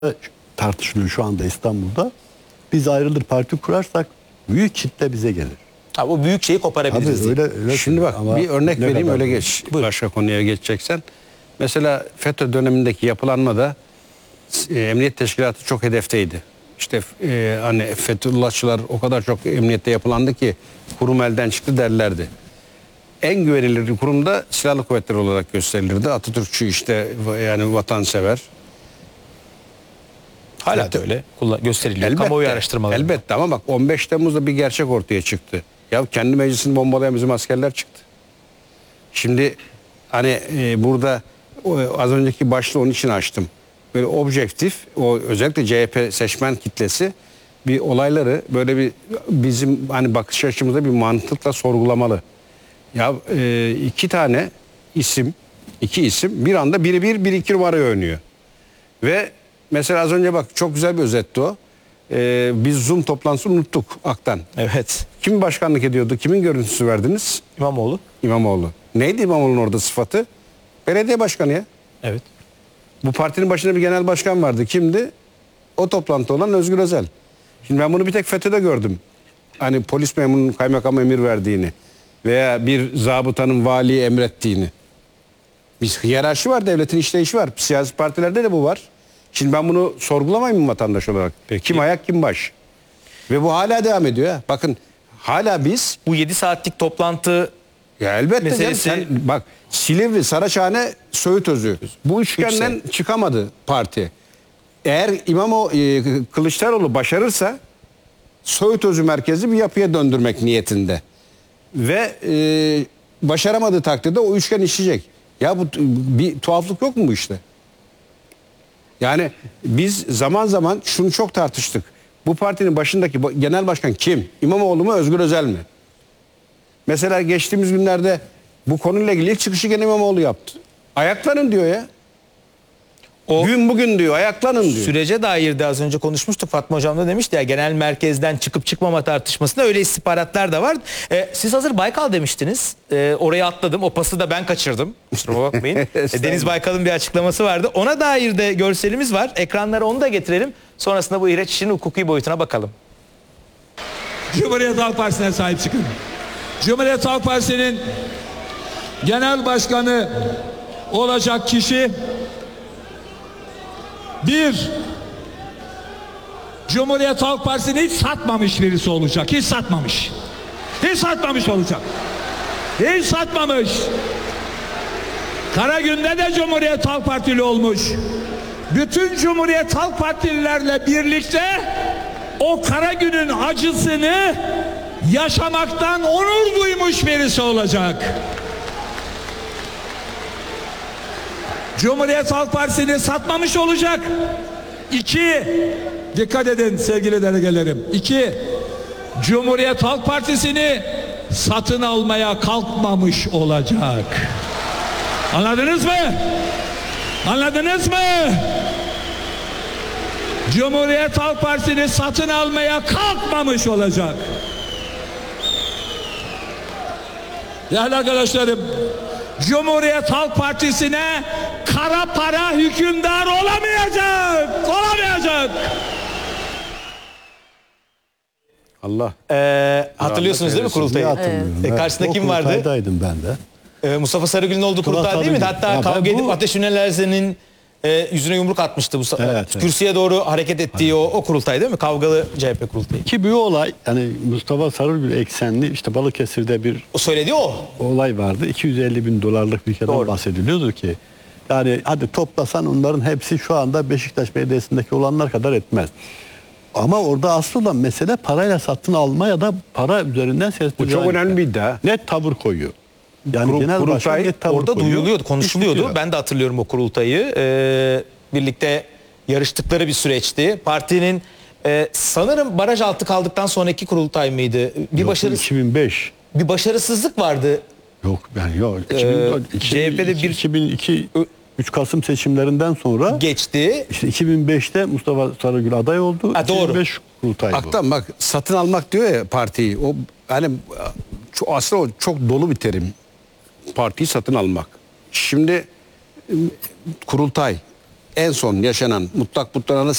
tartışılıyor şu anda İstanbul'da. Biz ayrılır parti kurarsak büyük kitle bize gelir. Ha, o büyük şeyi koparabiliriz. Öyle Şimdi bak bir örnek vereyim öyle geç. Buyur. Başka konuya geçeceksen. Mesela FETÖ dönemindeki yapılanmada Emniyet Teşkilatı çok hedefteydi. İşte hani Fethullahçılar o kadar çok emniyette yapılandı ki kurum elden çıktı derlerdi. En güvenilir kurumda silahlı kuvvetler olarak gösterilirdi. Atatürkçü işte yani vatansever. Hala da öyle gösteriliyor. Kamuoyu araştırmaları. Elbette ama bak 15 Temmuz'da bir gerçek ortaya çıktı. Ya kendi meclisini bombalayan bizim askerler çıktı. Şimdi hani burada az önceki başlığı onun için açtım. Böyle objektif, o özellikle CHP seçmen kitlesi bir olayları böyle bir bizim hani bakış açımızda bir mantıkla sorgulamalı. Ya iki isim bir anda biri 1, biri 2 numarayı oynuyor. Ve mesela az önce bak çok güzel bir özetti o. Biz Zoom toplantısını unuttuk Ak'tan. Evet. Kim başkanlık ediyordu? Kimin görüntüsü verdiniz? İmamoğlu. İmamoğlu. Neydi İmamoğlu'nun orada sıfatı? Belediye başkanı ya. Evet. Bu partinin başında bir genel başkan vardı. Kimdi? O toplantı olan Özgür Özel. Şimdi ben bunu bir tek FETÖ'de gördüm. Hani polis memurunun kaymakama emir verdiğini veya bir zabıtanın valiye emrettiğini. Bir hiyerarşi var, devletin işleyişi var. Siyasi partilerde de bu var. Şimdi ben bunu sorgulamayayım mı vatandaş olarak? Peki. Kim ayak kim baş? Ve bu hala devam ediyor ya. Bakın hala biz Bu 7 saatlik toplantı ya elbette meselesi... canım, sen bak Silivri, Saraçhane, Söğütözü. Bu üçgenden çıkamadı parti. Eğer Kılıçdaroğlu başarırsa Söğütözü merkezi bir yapıya döndürmek niyetinde. Ve başaramadığı takdirde o üçgen işleyecek. Ya bu bir tuhaflık yok mu bu işte? Yani biz zaman zaman şunu çok tartıştık. Bu partinin başındaki genel başkan kim? İmamoğlu mu, Özgür Özel mi? Mesela geçtiğimiz günlerde bu konuyla ilgili ilk çıkışı gene İmamoğlu yaptı. Ayaklanın diyor ya. O gün bugün diyor, ayaklanın diyor. sürece dair de az önce konuşmuştuk. Fatma Hocam da demişti ya, genel merkezden çıkıp çıkmama tartışmasında öyle istihbaratlar da var. Siz hazır Baykal demiştiniz. Oraya atladım. O pası da ben kaçırdım. Kusura bakmayın. Deniz Baykal'ın bir açıklaması vardı. Ona dair de görselimiz var. Ekranlara onu da getirelim. Sonrasında bu ihraç işinin hukuki boyutuna bakalım. Cumhuriyet Halk Partisi'ne sahip çıkın. Cumhuriyet Halk Partisi'nin genel başkanı olacak kişi bir, Cumhuriyet Halk Partisi'ni hiç satmamış birisi olacak. Hiç satmamış. Hiç satmamış olacak. Hiç satmamış. Karagün'de de Cumhuriyet Halk Partili olmuş. Bütün Cumhuriyet Halk Partililerle birlikte o Karagün'ün acısını yaşamaktan onur duymuş birisi olacak. Cumhuriyet Halk Partisi'ni satmamış olacak. 2, dikkat edin sevgili delegelerim. 2, Cumhuriyet Halk Partisi'ni satın almaya kalkmamış olacak. Anladınız mı? Anladınız mı? Cumhuriyet Halk Partisi'ni satın almaya kalkmamış olacak. Değerli arkadaşlarım, Cumhuriyet Halk Partisi'ne kara para hükümdar olamayacak. Olamayacak. Allah. Hatırlıyorsunuz değil mi kurultayı? Hatırlıyorum. Karşısında O kim vardı? kurultaydaydım ben de. Mustafa Sarıgül'ün olduğu kurultay değil mi? Sarıgül. Hatta Ya kavga ben edip bu- Ateş Ünal Erzen'in yüzüne yumruk atmıştı bu Evet. kürsüye doğru hareket ettiği o kurultay değil mi? Kavgalı CHP kurultayı. Ki bir olay, yani Mustafa Sarıgül eksenli, işte Balıkesir'de bir O söylediği o. olay vardı. 250 bin dolarlık bir ülkeden Doğru. bahsediliyordu ki. Yani hadi toplasan onların hepsi şu anda Beşiktaş Belediyesi'ndeki olanlar kadar etmez. Ama orada asıl olan mesele parayla satın alma ya da para üzerinden ses. Bu çok önemli bir iddia. Net tavır koyuyor. Yani genel başkan kurultay net tavır Orada koyuyor. duyuluyordu, konuşuluyordu. İş bitiyor. Ben de hatırlıyorum o kurultayı. Birlikte yarıştıkları bir süreçti. Partinin sanırım baraj altı kaldıktan sonraki kurultay mıydı? Yok, 2005. Bir başarısızlık vardı. Yok ben yok. 2004, CHP'de 2002 3 Kasım seçimlerinden sonra Geçti. işte 2005'te Mustafa Sarıgül aday oldu. Ha, doğru. 2005 kurultay bu. Aktan bak satın almak diyor ya partiyi. O hani aslında o çok dolu bir terim. Partiyi satın almak. Şimdi kurultay en son yaşanan mutlak mutlaka